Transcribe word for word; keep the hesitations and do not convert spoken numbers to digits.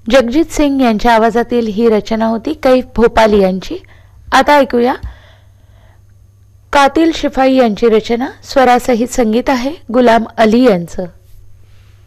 जगजीत सिंग यांच्या आवाजातील ही रचना होती कैफ भोपाली यांची। आता ऐकूया कातिल शिपाई यांची रचना। स्वरासहित संगीत आहे गुलाम अली यांचं।